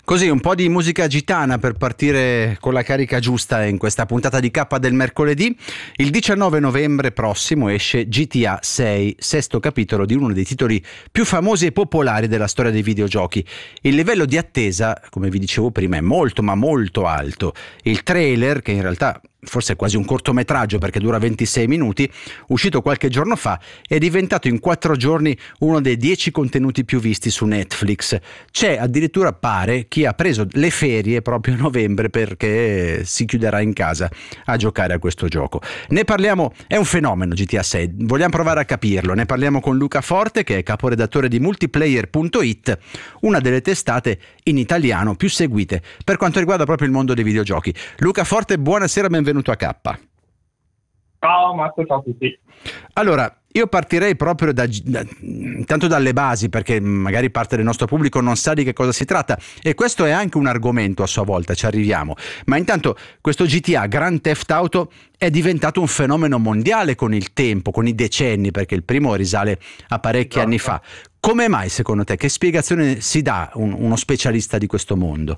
Così un po' di musica gitana per partire con la carica giusta in questa puntata di K del mercoledì. Il 19 novembre prossimo esce GTA 6, sesto capitolo di uno dei titoli più famosi e popolari della storia dei videogiochi. Il livello di attesa, come vi dicevo prima, è molto ma molto alto. Il trailer, che in realtà forse è quasi un cortometraggio perché dura 26 minuti, uscito qualche giorno fa, è diventato in 4 giorni uno dei 10 contenuti più visti su Netflix. C'è addirittura, pare, chi ha preso le ferie proprio a novembre perché si chiuderà in casa a giocare a questo gioco. Ne parliamo, è un fenomeno GTA 6, vogliamo provare a capirlo. Ne parliamo con Luca Forte, che è caporedattore di multiplayer.it, una delle testate in italiano più seguite per quanto riguarda proprio il mondo dei videogiochi. Luca Forte, buonasera, benvenuto a K. Ciao Marco, ciao a tutti. Allora, io partirei proprio tanto dalle basi, perché magari parte del nostro pubblico non sa di che cosa si tratta, e questo è anche un argomento a sua volta, ci arriviamo. Ma intanto questo GTA Grand Theft Auto è diventato un fenomeno mondiale con il tempo, con i decenni, perché il primo risale a parecchi anni fa. Come mai, secondo te? Che spiegazione si dà uno specialista di questo mondo?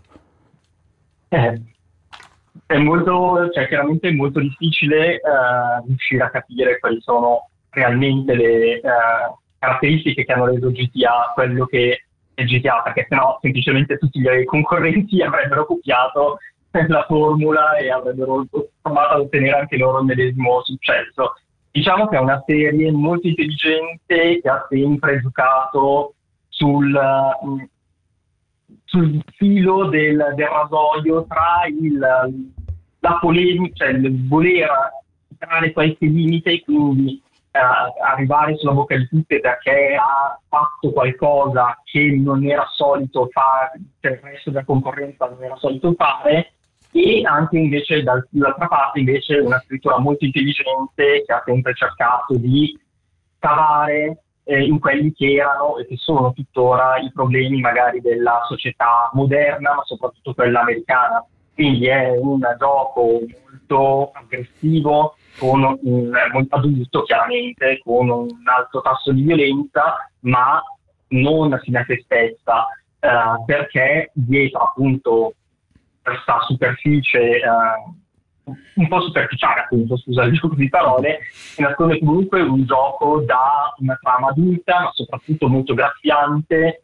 È molto, chiaramente è molto difficile riuscire a capire quali sono realmente le caratteristiche che hanno reso GTA quello che è GTA, perché sennò semplicemente tutti i concorrenti avrebbero copiato la formula e avrebbero provato ad ottenere anche loro il medesimo successo. Diciamo che è una serie molto intelligente che ha sempre giocato sul filo del rasoio tra la polemica, cioè il voler entrare qualche limite e quindi arrivare sulla bocca di tutte perché ha fatto qualcosa che non era solito fare, cioè il resto della concorrenza non era solito fare, e anche invece dall'altra parte invece una scrittura molto intelligente che ha sempre cercato di scavare in quelli che erano e che sono tuttora i problemi magari della società moderna, ma soprattutto quella americana. Quindi è un gioco molto aggressivo, molto adulto chiaramente, con un alto tasso di violenza, ma non fine a se stessa, perché dietro appunto questa superficie un po' superficiale, appunto, scusa il gioco di parole, si nasconde comunque un gioco da una trama adulta, ma soprattutto molto graffiante,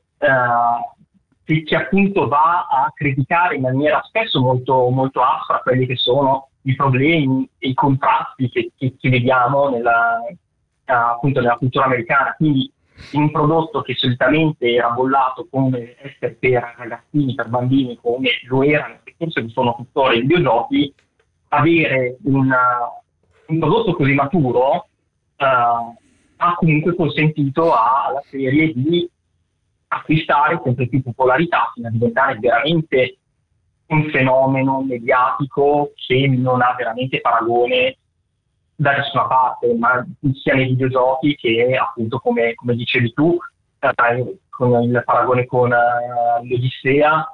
che appunto va a criticare in maniera spesso molto, molto aspra quelli che sono i problemi e i contrasti che vediamo appunto nella cultura americana. Quindi un prodotto che solitamente era bollato come essere per ragazzini, per bambini, come lo erano, e forse sono tuttora i videogiochi, avere un prodotto così maturo ha comunque consentito alla serie di acquistare sempre più popolarità fino a diventare veramente un fenomeno mediatico che non ha veramente paragone da nessuna parte, ma sia nei videogiochi che appunto come dicevi tu, con il paragone con l'Odissea,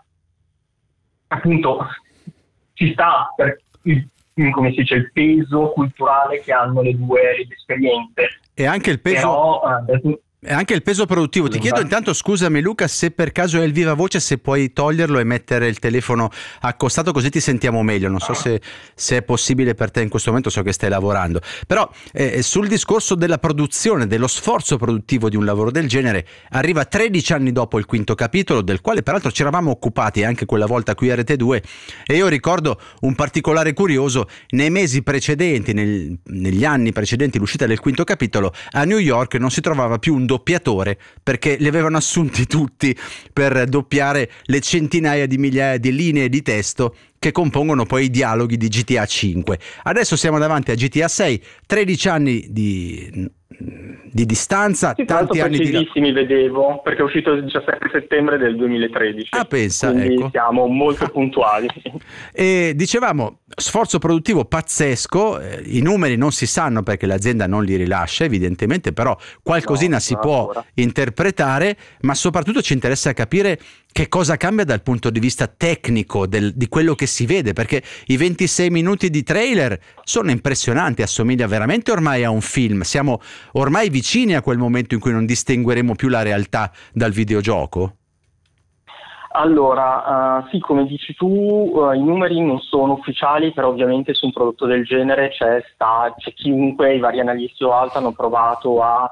appunto ci sta per come si dice, il peso culturale che hanno le due esperienze. E anche il peso... E anche il peso produttivo. Ti chiedo intanto, scusami Luca, se per caso è il viva voce, se puoi toglierlo e mettere il telefono accostato così ti sentiamo meglio. Non so se è possibile per te in questo momento, so che stai lavorando. Però sul discorso della produzione, dello sforzo produttivo di un lavoro del genere, arriva 13 anni dopo il quinto capitolo, del quale peraltro ci eravamo occupati anche quella volta qui a Rete 2, e io ricordo un particolare curioso: nei mesi precedenti, negli anni precedenti l'uscita del quinto capitolo, a New York non si trovava più un doppiatore, perché li avevano assunti tutti per doppiare le centinaia di migliaia di linee di testo che compongono poi i dialoghi di GTA 5. Adesso siamo davanti a GTA 6, 13 anni di distanza, sì, tanti anni di... vedevo, perché è uscito il 17 settembre del 2013. Ah, pensa, quindi ecco. Siamo molto puntuali. E dicevamo, sforzo produttivo pazzesco, i numeri non si sanno perché l'azienda non li rilascia evidentemente, però qualcosina si può interpretare, ma soprattutto ci interessa capire che cosa cambia dal punto di vista tecnico di quello che si vede, perché i 26 minuti di trailer sono impressionanti, assomiglia veramente ormai a un film. Siamo ormai vicini a quel momento in cui non distingueremo più la realtà dal videogioco? Allora, sì, come dici tu, i numeri non sono ufficiali, però ovviamente su un prodotto del genere c'è chiunque, i vari analisti o altro hanno provato a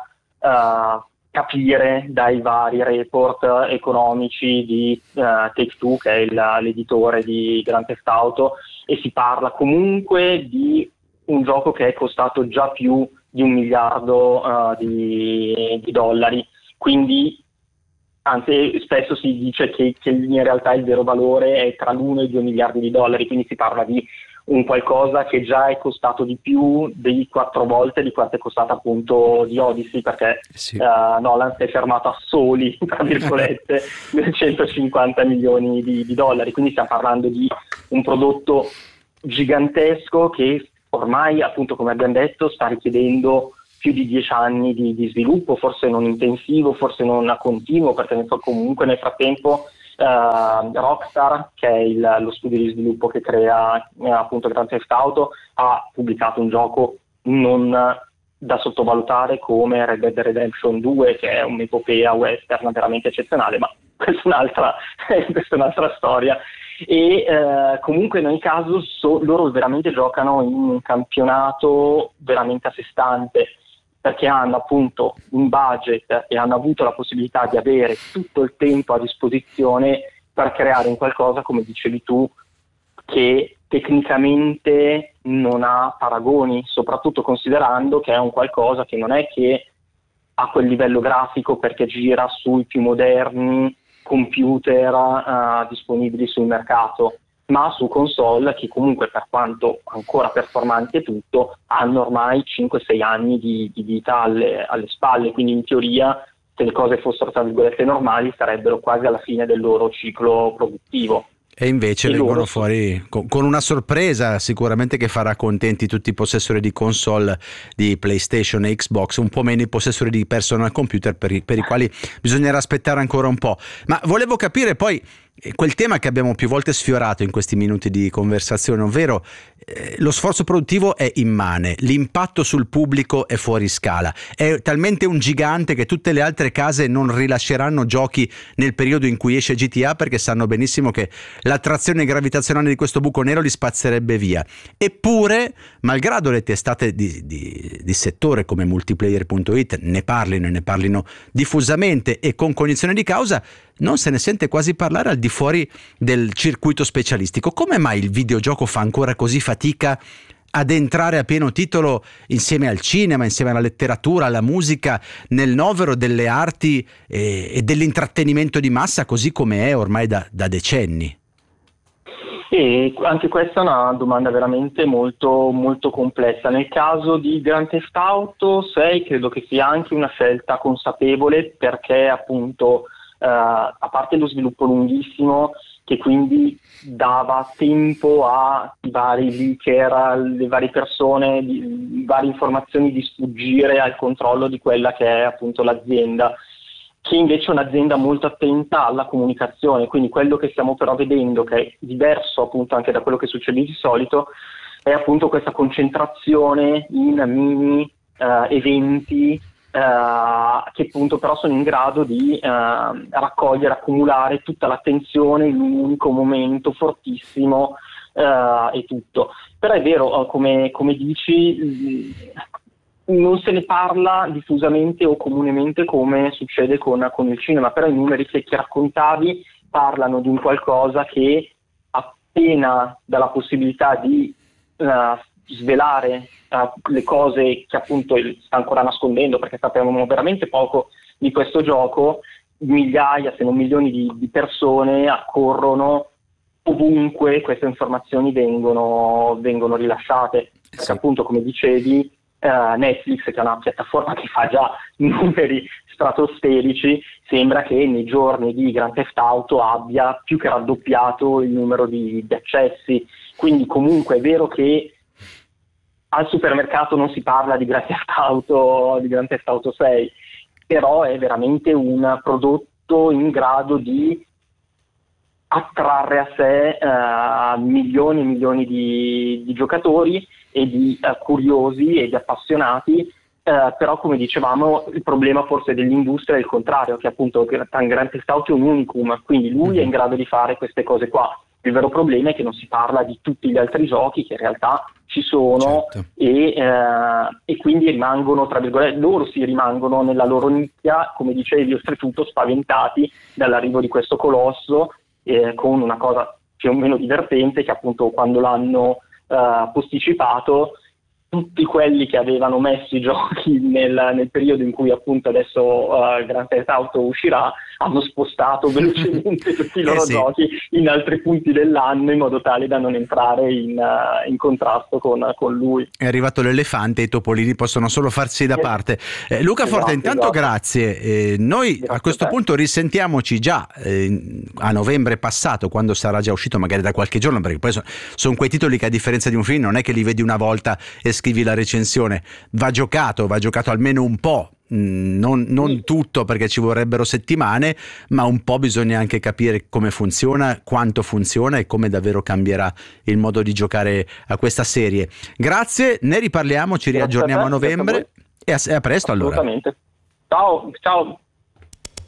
capire dai vari report economici di Take-Two, che è l'editore di Grand Theft Auto, e si parla comunque di un gioco che è costato già più di 1 miliardo di dollari, quindi anzi spesso si dice che in realtà il vero valore è tra l'1 e i 2 miliardi di dollari, quindi si parla di un qualcosa che già è costato di più di 4 volte di quanto è costata appunto di Odyssey, perché Sì. Nolan si è fermato a soli, tra virgolette, 150 milioni di dollari, quindi stiamo parlando di un prodotto gigantesco che ormai, appunto, come abbiamo detto, sta richiedendo più di 10 anni di sviluppo, forse non intensivo, forse non a continuo, perché comunque nel frattempo Rockstar, che è lo studio di sviluppo che crea appunto Grand Theft Auto, ha pubblicato un gioco non da sottovalutare come Red Dead Redemption 2, che è un'epopea western veramente eccezionale, ma questa è un'altra storia. E comunque in ogni caso loro veramente giocano in un campionato veramente a sé stante, perché hanno appunto un budget e hanno avuto la possibilità di avere tutto il tempo a disposizione per creare un qualcosa, come dicevi tu, che tecnicamente non ha paragoni, soprattutto considerando che è un qualcosa che non è che ha quel livello grafico perché gira sui più moderni computer disponibili sul mercato, ma su console che comunque, per quanto ancora performanti e tutto, hanno ormai 5-6 anni di vita alle spalle, quindi in teoria, se le cose fossero tra virgolette normali, sarebbero quasi alla fine del loro ciclo produttivo. E invece vengono fuori con una sorpresa sicuramente che farà contenti tutti i possessori di console di PlayStation e Xbox, un po' meno i possessori di personal computer per i quali bisognerà aspettare ancora un po'. Ma volevo capire poi quel tema che abbiamo più volte sfiorato in questi minuti di conversazione, ovvero lo sforzo produttivo è immane, l'impatto sul pubblico è fuori scala, è talmente un gigante che tutte le altre case non rilasceranno giochi nel periodo in cui esce GTA, perché sanno benissimo che l'attrazione gravitazionale di questo buco nero li spazzerebbe via. Eppure, malgrado le testate di settore come multiplayer.it ne parlino diffusamente e con cognizione di causa, non se ne sente quasi parlare al di fuori del circuito specialistico. Come mai il videogioco fa ancora così fatica ad entrare a pieno titolo insieme al cinema, insieme alla letteratura, alla musica, nel novero delle arti e dell'intrattenimento di massa, così come è ormai da decenni? E anche questa è una domanda veramente molto, molto complessa. Nel caso di Grand Theft Auto 6 credo che sia anche una scelta consapevole, perché appunto a parte lo sviluppo lunghissimo, che quindi dava tempo ai vari leaker, alle varie persone, varie informazioni di sfuggire al controllo di quella che è appunto l'azienda, che invece è un'azienda molto attenta alla comunicazione. Quindi quello che stiamo però vedendo, che è diverso appunto anche da quello che succede di solito, è appunto questa concentrazione in mini eventi che appunto però sono in grado di raccogliere, accumulare tutta l'attenzione in un unico momento fortissimo e tutto. Però è vero, come dici, non se ne parla diffusamente o comunemente come succede con il cinema, però i numeri che raccontavi parlano di un qualcosa che appena dà la possibilità di svelare le cose che appunto sta ancora nascondendo, perché sappiamo veramente poco di questo gioco, migliaia se non milioni di persone accorrono ovunque queste informazioni vengono rilasciate, perché appunto, come dicevi, Netflix, che è una piattaforma che fa già numeri stratosferici, sembra che nei giorni di Grand Theft Auto abbia più che raddoppiato il numero di accessi. Quindi comunque è vero che al supermercato non si parla di Grand Theft Auto 6, però è veramente un prodotto in grado di attrarre a sé milioni e milioni di giocatori e di curiosi e di appassionati, Però come dicevamo il problema forse dell'industria è il contrario, che appunto Grand Theft Auto è un unicum, quindi lui è in grado di fare queste cose qua. Il vero problema è che non si parla di tutti gli altri giochi che in realtà ci sono, certo. E quindi rimangono, tra virgolette, loro si rimangono nella loro nicchia, come dicevi, oltretutto spaventati dall'arrivo di questo colosso, con una cosa più o meno divertente, che appunto quando l'hanno posticipato, tutti quelli che avevano messo i giochi nel periodo in cui appunto adesso Grand Theft Auto uscirà hanno spostato velocemente tutti i loro giochi in altri punti dell'anno, in modo tale da non entrare in contrasto con lui. È arrivato l'elefante e i topolini possono solo farsi da parte. Luca Forte, intanto grazie. Noi Grazie a questo punto risentiamoci già a novembre passato, quando sarà già uscito, magari da qualche giorno, perché poi sono quei titoli che a differenza di un film non è che li vedi una volta e scrivi la recensione, va giocato almeno un po'. Non tutto, perché ci vorrebbero settimane, ma un po' bisogna anche capire come funziona, quanto funziona e come davvero cambierà il modo di giocare a questa serie. Grazie, ne riparliamo, ci riaggiorniamo a novembre e a presto allora. Assolutamente. Ciao.